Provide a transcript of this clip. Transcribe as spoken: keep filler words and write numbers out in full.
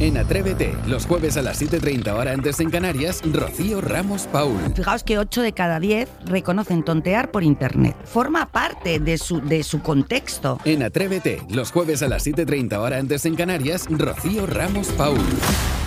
En Atrévete, los jueves a las siete y treinta hora antes en Canarias, Rocío Ramos Paul. Fijaos que ocho de cada diez reconocen tontear por internet. Forma parte de su, de su contexto. En Atrévete, los jueves a las siete y treinta hora antes en Canarias, Rocío Ramos Paul.